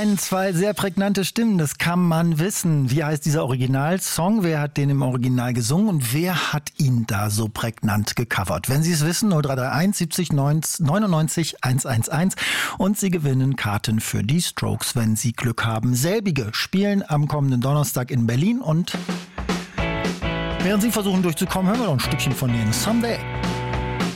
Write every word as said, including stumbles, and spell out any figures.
meinen, zwei sehr prägnante Stimmen, das kann man wissen. Wie heißt dieser Originalsong? Wer hat den im Original gesungen und wer hat ihn da so prägnant gecovert? Wenn Sie es wissen, null drei drei eins siebzig neunundneunzig hundertelf und Sie gewinnen Karten für die Strokes, wenn Sie Glück haben. Selbige spielen am kommenden Donnerstag in Berlin und während Sie versuchen durchzukommen, hören wir noch ein Stückchen von denen. Someday.